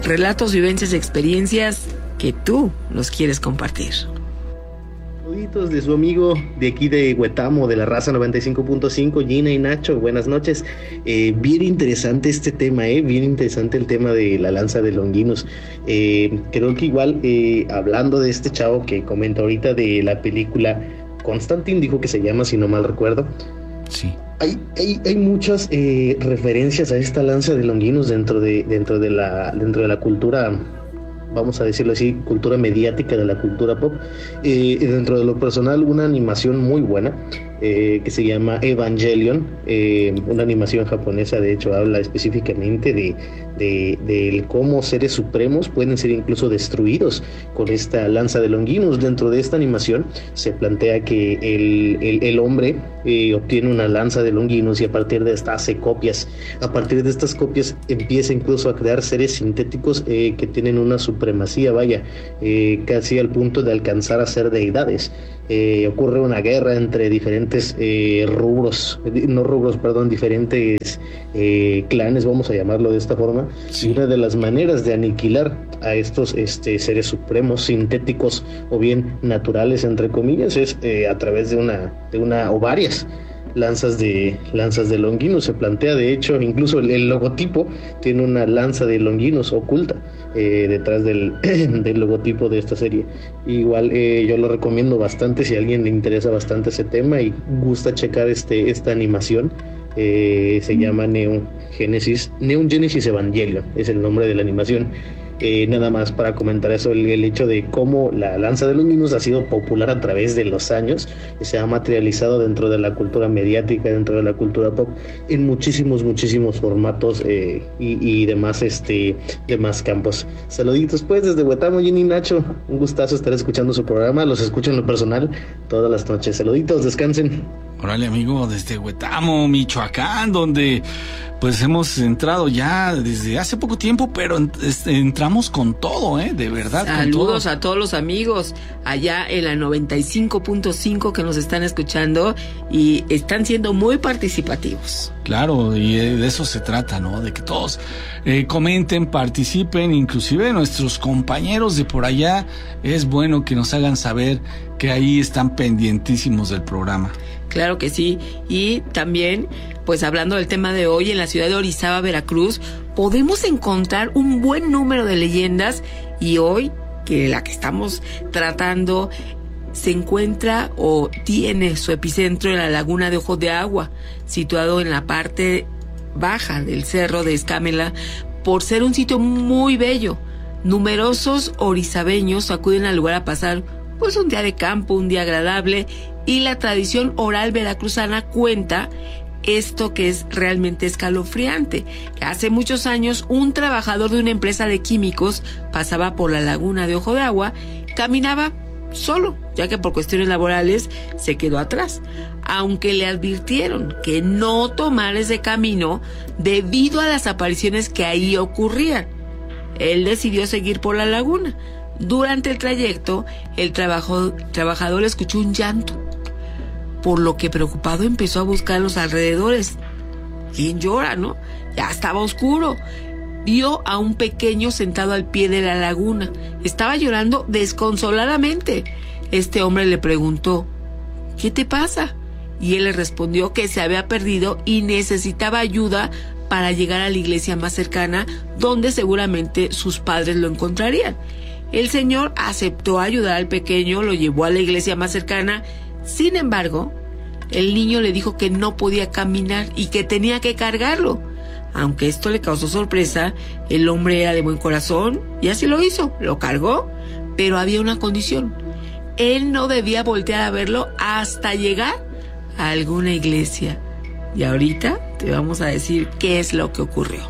relatos, vivencias, experiencias que tú nos quieres compartir. Saluditos de su amigo de aquí de Huetamo, de la raza 95.5, Gina y Nacho, buenas noches. Bien interesante este tema, bien interesante el tema de la lanza de Longinus. Creo que igual, hablando de este chavo que comenta ahorita de la película Constantine, dijo que se llama, si no mal recuerdo. Sí. Hay muchas referencias a esta lanza de Longinus dentro de la cultura, vamos a decirlo así, cultura mediática, de la cultura pop. Dentro de lo personal, una animación muy buena que se llama Evangelion, una animación japonesa. De hecho habla específicamente de cómo seres supremos pueden ser incluso destruidos con esta lanza de Longinus. Dentro de esta animación se plantea que el hombre obtiene una lanza de Longinus y a partir de esta hace copias. A partir de estas copias empieza incluso a crear seres sintéticos que tienen una supremacía, casi al punto de alcanzar a ser deidades. Ocurre una guerra entre diferentes diferentes clanes, vamos a llamarlo de esta forma. Sí. Y una de las maneras de aniquilar a estos seres supremos sintéticos o bien naturales, entre comillas, es a través de una o varias lanzas de Longinus. Se plantea, de hecho, incluso el logotipo tiene una lanza de Longinus oculta detrás del logotipo de esta serie. Igual yo lo recomiendo bastante si a alguien le interesa bastante ese tema y gusta checar esta animación. Se llama Neon Genesis Evangelion, es el nombre de la animación. Nada más para comentar eso, el hecho de cómo la lanza de Longinus ha sido popular a través de los años, se ha materializado dentro de la cultura mediática, dentro de la cultura pop, en muchísimos formatos y demás campos. Saluditos pues desde Huetamo, Jenny y Nacho, un gustazo estar escuchando su programa, los escucho en lo personal todas las noches. Saluditos, descansen. Órale, amigo, desde Huetamo, Michoacán, donde pues hemos entrado ya desde hace poco tiempo, pero entramos con todo, de verdad. Saludos con todo. A todos los amigos allá en la 95.5 que nos están escuchando y están siendo muy participativos. Claro, y de eso se trata, ¿no? De que todos comenten, participen, inclusive nuestros compañeros de por allá, es bueno que nos hagan saber que ahí están pendientísimos del programa. Claro que sí, y también, pues hablando del tema de hoy, en la ciudad de Orizaba, Veracruz, podemos encontrar un buen número de leyendas y hoy, que la que estamos tratando se encuentra o tiene su epicentro en la laguna de Ojos de Agua, situado en la parte baja del cerro de Escámela, por ser un sitio muy bello. Numerosos orizabeños acuden al lugar a pasar pues un día de campo, un día agradable, y la tradición oral veracruzana cuenta esto que es realmente escalofriante. Hace muchos años un trabajador de una empresa de químicos pasaba por la laguna de Ojo de Agua, caminaba solo, ya que por cuestiones laborales se quedó atrás, aunque le advirtieron que no tomara ese camino debido a las apariciones que ahí ocurrían. Él decidió seguir por la laguna. Durante el trayecto, el trabajador escuchó un llanto, por lo que preocupado empezó a buscar los alrededores. ¿Quién llora, no? Ya estaba oscuro. Vio a un pequeño sentado al pie de la laguna. Estaba llorando desconsoladamente. Este hombre le preguntó, ¿qué te pasa? Y él le respondió que se había perdido y necesitaba ayuda para llegar a la iglesia más cercana, donde seguramente sus padres lo encontrarían. El señor aceptó ayudar al pequeño, lo llevó a la iglesia más cercana. Sin embargo, el niño le dijo que no podía caminar y que tenía que cargarlo. Aunque esto le causó sorpresa, el hombre era de buen corazón y así lo hizo, lo cargó, pero había una condición. Él no debía voltear a verlo hasta llegar a alguna iglesia. Y ahorita te vamos a decir qué es lo que ocurrió.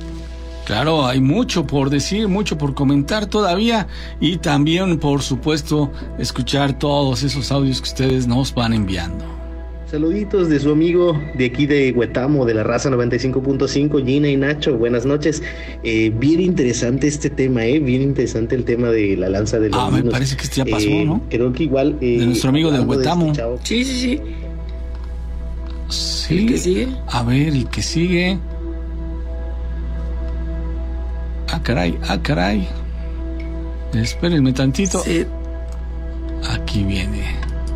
Claro, hay mucho por decir, mucho por comentar todavía y también, por supuesto, escuchar todos esos audios que ustedes nos van enviando. Saluditos de su amigo de aquí de Huetamo, de la raza 95.5, Gina y Nacho, buenas noches. Bien interesante este tema, bien interesante el tema de la lanza de Longinus. Me parece que este ya pasó, ¿no? Creo que igual... de nuestro amigo de Huetamo. Sí. Sí. ¿El que sigue? A ver, el que sigue... Ah, caray. Espérenme tantito. Sí. Aquí viene.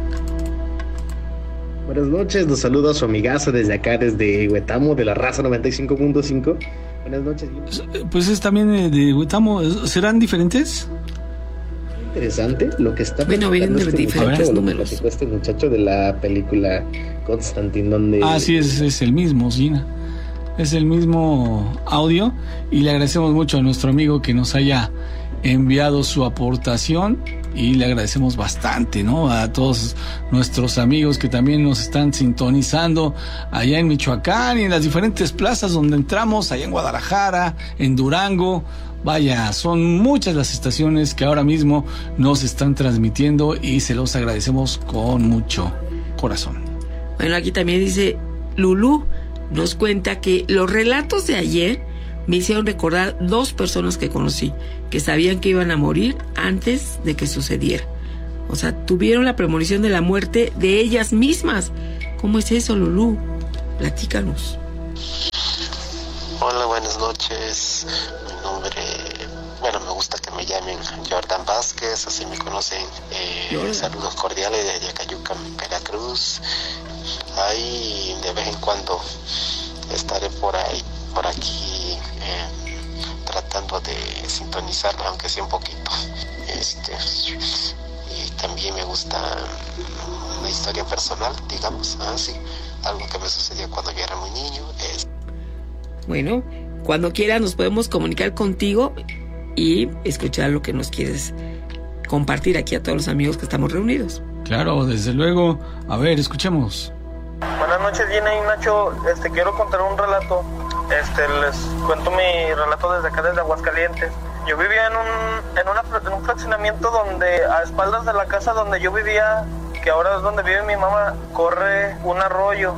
Buenas noches, los saludo a su amigazo desde acá, desde Huetamo, de la raza 95.5. Buenas noches. Pues es también de Huetamo. ¿Serán diferentes? Interesante lo que está Bueno, vienen de diferentes números. Este muchacho de la película Constantine, donde... Ah, sí, es el mismo, Gina. Es el mismo audio y le agradecemos mucho a nuestro amigo que nos haya enviado su aportación y le agradecemos bastante, ¿no? A todos nuestros amigos que también nos están sintonizando allá en Michoacán y en las diferentes plazas donde entramos, allá en Guadalajara, en Durango. Vaya, son muchas las estaciones que ahora mismo nos están transmitiendo y se los agradecemos con mucho corazón. Bueno, aquí también dice Lulú, nos cuenta que los relatos de ayer me hicieron recordar 2 personas que conocí, que sabían que iban a morir antes de que sucediera. O sea, tuvieron la premonición de la muerte de ellas mismas. ¿Cómo es eso, Lulú? Platícanos. Hola, buenas noches. Mi nombre, me gusta que me llamen Jordan Vázquez, así me conocen. Saludos cordiales desde Acayuca, Veracruz. Ahí de vez en cuando estaré por aquí, tratando de sintonizarlo, aunque sea un poquito. Y también me gusta una historia personal, digamos, así, algo que me sucedió cuando yo era muy niño. Bueno, cuando quieras nos podemos comunicar contigo y escuchar lo que nos quieres compartir aquí a todos los amigos que estamos reunidos. Claro, desde luego. A ver, escuchemos. Buenas noches, Gina y Nacho. Quiero contar un relato. Les cuento mi relato desde acá, desde Aguascalientes. Yo vivía en un fraccionamiento donde, a espaldas de la casa donde yo vivía, que ahora es donde vive mi mamá, corre un arroyo.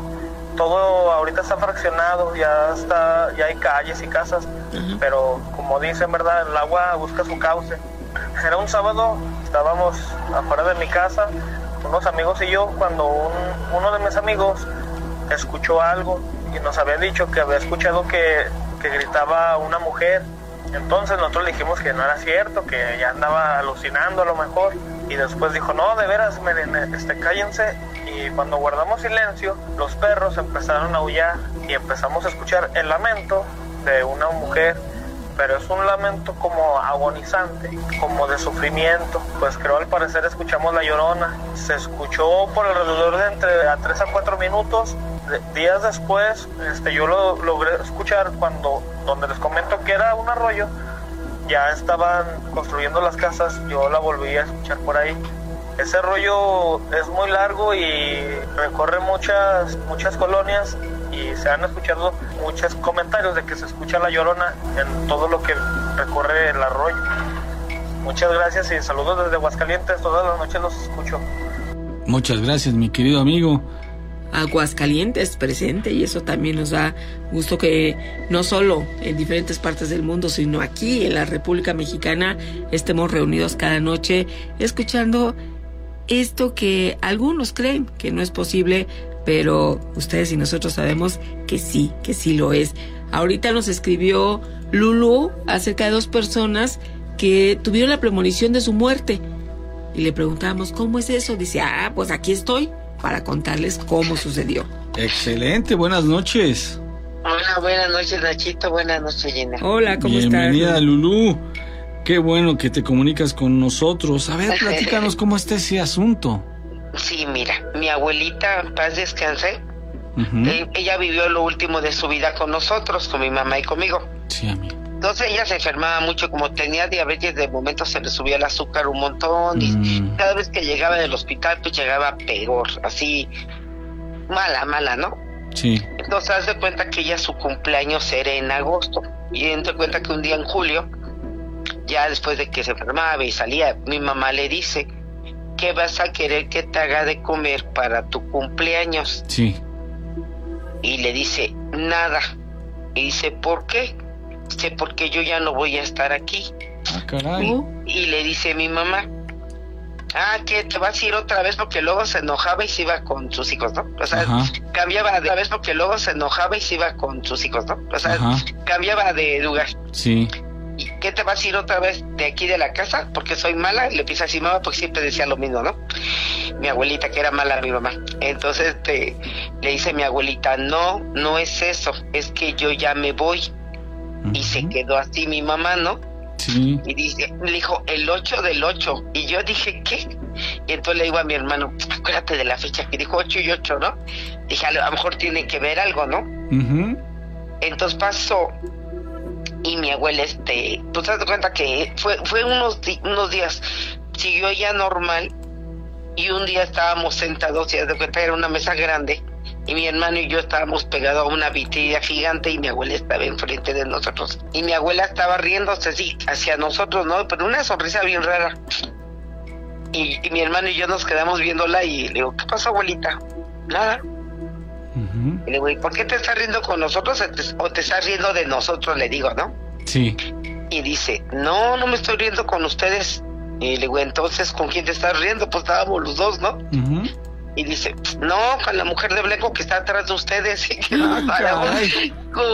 Todo ahorita está fraccionado, ya hay calles y casas, pero como dicen, ¿verdad? El agua busca su cauce. Era un sábado, estábamos afuera de mi casa, unos amigos y yo, cuando uno de mis amigos escuchó algo y nos había dicho que había escuchado que gritaba una mujer. Entonces nosotros le dijimos que no era cierto, que ya andaba alucinando a lo mejor, y después dijo, no, de veras, cállense. Y cuando guardamos silencio, los perros empezaron a aullar y empezamos a escuchar el lamento de una mujer, pero es un lamento como agonizante, como de sufrimiento. Pues creo, al parecer escuchamos la llorona. Se escuchó por alrededor de entre 3 a 4 minutos. Días después, yo lo logré escuchar donde les comento que era un arroyo, ya estaban construyendo las casas. Yo la volví a escuchar por ahí. Ese arroyo es muy largo y recorre muchas colonias, y se han escuchado muchos comentarios de que se escucha la llorona en todo lo que recorre el arroyo. Muchas gracias y saludos desde Aguascalientes. Todas las noches los escucho. Muchas gracias, mi querido amigo. Aguascalientes presente, y eso también nos da gusto que no solo en diferentes partes del mundo, sino aquí en la República Mexicana estemos reunidos cada noche escuchando esto que algunos creen que no es posible, pero ustedes y nosotros sabemos que sí lo es. Ahorita nos escribió Lulú acerca de 2 personas que tuvieron la premonición de su muerte y le preguntamos ¿cómo es eso? Dice, pues aquí estoy para contarles cómo sucedió. Excelente, buenas noches. Hola, buenas noches, Nachito, buenas noches, Gina. Hola, ¿cómo estás? Bienvenida, Lulú. Qué bueno que te comunicas con nosotros. A ver, platícanos cómo está ese asunto. Sí, mira, mi abuelita, en paz descanse, ella vivió lo último de su vida con nosotros, con mi mamá y conmigo. Sí, amigo. Entonces ella se enfermaba mucho, como tenía diabetes, de momento se le subía el azúcar un montón, y cada vez que llegaba del hospital, pues llegaba peor, así, mala, ¿no? Sí. Entonces haz de cuenta que ella, su cumpleaños era en agosto, y haz de cuenta que un día en julio, ya después de que se enfermaba y salía, mi mamá le dice, ¿qué vas a querer que te haga de comer para tu cumpleaños? Sí. Y le dice, nada. Y dice, ¿por qué? Dice, porque yo ya no voy a estar aquí. Ah, caray. Y le dice mi mamá, que te vas a ir otra vez, porque luego se enojaba y se iba con sus hijos, ¿no? O sea, cambiaba de otra vez porque luego se enojaba y se iba con sus hijos, ¿no? O sea, cambiaba de lugar. Sí. ¿qué te vas a ir otra vez de aquí de la casa? Porque soy mala. Le empieza a decir mamá, porque siempre decía lo mismo, ¿no? Mi abuelita, que era mala mi mamá. Entonces le dice mi abuelita, no es eso, es que yo ya me voy. Y se quedó así mi mamá, ¿no? Sí. Y le dijo, el 8 del 8. Y yo dije, ¿qué? Y entonces le digo a mi hermano, acuérdate de la fecha que dijo 8 y 8, ¿no? Dije, a lo mejor tiene que ver algo, ¿no? Entonces pasó, y mi abuela, pues te das cuenta que fue unos días, siguió ya normal, y un día estábamos sentados, y te das cuenta, era una mesa grande, y mi hermano y yo estábamos pegados a una vitrina gigante, y mi abuela estaba enfrente de nosotros, y mi abuela estaba riéndose así, hacia nosotros, ¿no? Pero una sonrisa bien rara, y mi hermano y yo nos quedamos viéndola, y le digo, ¿qué pasó, abuelita? Nada. Y le digo, ¿y por qué te estás riendo con nosotros o te estás riendo de nosotros? Le digo, ¿no? Sí. Y dice, no me estoy riendo con ustedes. Y le digo, entonces, ¿con quién te estás riendo? Pues estábamos los dos, ¿no? Y dice, no, con la mujer de blanco que está atrás de ustedes. Y que